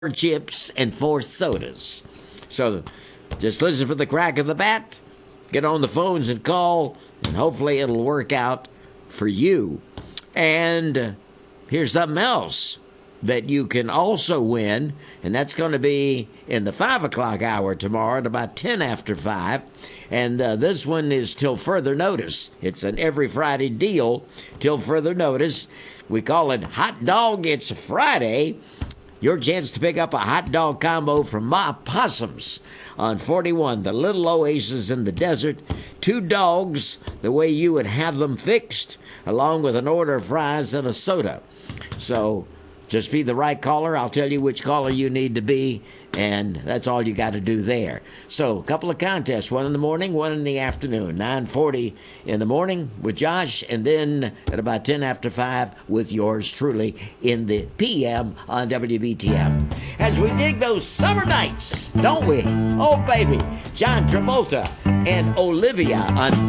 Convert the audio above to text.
chips and 4 sodas. So just listen for the crack of the bat, get on the phones and call, and hopefully it'll work out for you. And here's something else that you can also win, and that's going to be in the 5 o'clock hour tomorrow at about 10 after 5. And this one is till further notice. It's an every Friday deal till further notice. We call it Hot Dog It's Friday. Your chance to pick up a hot dog combo from Ma Possums on 41, the little oasis in the desert. 2 dogs, the way you would have them fixed, along with an order of fries and a soda. So just be the right caller. I'll tell you which caller you need to be, and that's all you got to do there. So a couple of contests, one in the morning, one in the afternoon. 9:40 in the morning with Josh, and then at about 10 after 5 with yours truly in the PM on WBTM. As we dig those summer nights, don't we? Oh, baby. John Travolta and Olivia on